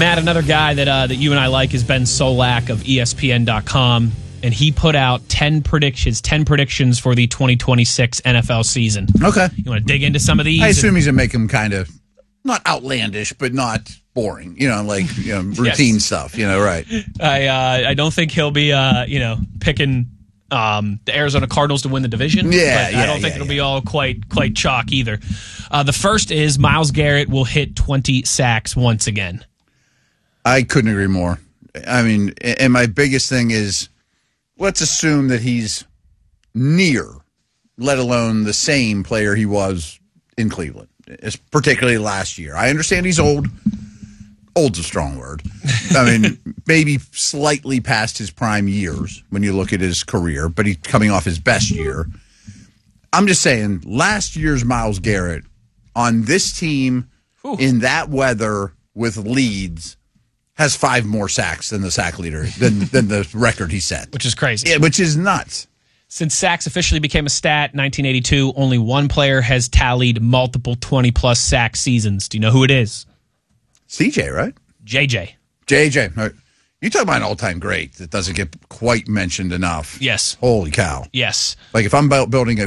Matt, another guy that you and I like is Ben Solak of ESPN.com, and he put out 10 predictions for the 2026 NFL season. Okay. You want to dig into some of these? I assume he's going to make them kind of, not outlandish, but not boring. Routine stuff. Right. I don't think he'll be, picking the Arizona Cardinals to win the division. I don't think it'll be all quite chalk either. The first is Myles Garrett will hit 20 sacks once again. I couldn't agree more. I mean, and my biggest thing is, let's assume that he's near, let alone the same player he was in Cleveland, particularly last year. I understand he's old. Old's a strong word. I mean, maybe slightly past his prime years when you look at his career, but he's coming off his best year. I'm just saying, last year's Myles Garrett on this team in that weather with leads has 5 more sacks than the sack leader, than the record he set. Which is crazy. Yeah, which is nuts. Since sacks officially became a stat in 1982, only one player has tallied multiple 20-plus sack seasons. Do you know who it is? CJ, right? JJ. JJ. You talk about an all-time great that doesn't get quite mentioned enough. Yes. Holy cow. Yes. Like if I'm building a